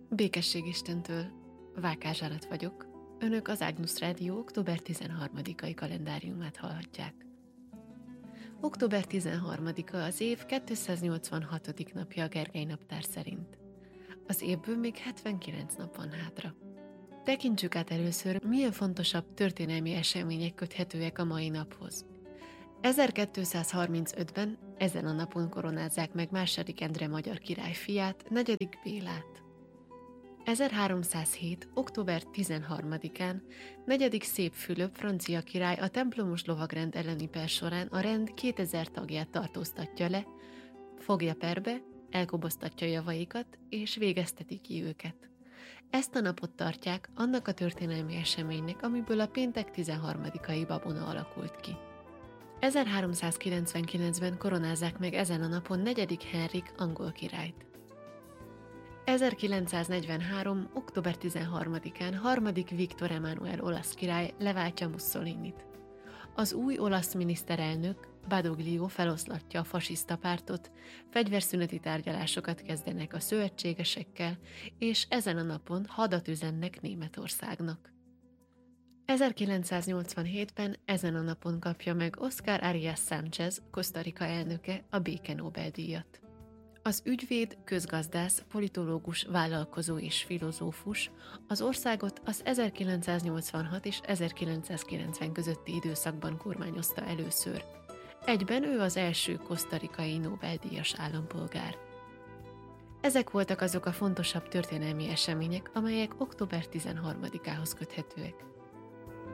Békesség Istentől, Vákás Zsarat vagyok. Önök az Ágnusz Rádió október 13-ai kalendáriumát hallhatják. Október 13-a az év 286. napja a Gergely naptár szerint. Az évből még 79 nap van hátra. Tekintsük át először, milyen fontosabb történelmi események köthetőek a mai naphoz. 1235-ben ezen a napon koronázzák meg II. Endre magyar király fiát, 4. Bélát. 1307. október 13-án 4. Szép Fülöp francia király a templomos lovagrend elleni per során a rend 2000 tagját tartóztatja le, fogja perbe, elkoboztatja javaikat és végezteti ki őket. Ezt a napot tartják annak a történelmi eseménynek, amiből a péntek 13-ai babona alakult ki. 1399-ben koronázzák meg ezen a napon 4. Henrik angol királyt. 1943. október 13-án 3. Viktor Emánuel olasz király leváltja Mussolinit. Az új olasz miniszterelnök, Badoglio feloszlatja a fasiszta pártot, fegyverszüneti tárgyalásokat kezdenek a szövetségesekkel, és ezen a napon hadat üzennek Németországnak. 1987-ben ezen a napon kapja meg Oscar Arias Sánchez, Costa Rica elnöke a béke Nobel-díjat. Az ügyvéd, közgazdász, politológus, vállalkozó és filozófus az országot az 1986 és 1990 közötti időszakban kormányozta először. Egyben ő az első kosztarikai Nobel-díjas állampolgár. Ezek voltak azok a fontosabb történelmi események, amelyek október 13-ához köthetőek.